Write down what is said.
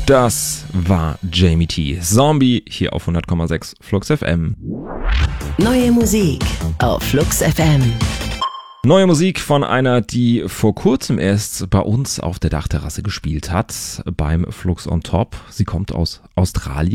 Das war Jamie T. Zombie hier auf 100,6 Flux FM. Neue Musik auf Flux FM. Neue Musik von einer, die vor kurzem erst bei uns auf der Dachterrasse gespielt hat, beim Flux on Top. Sie kommt aus Australien.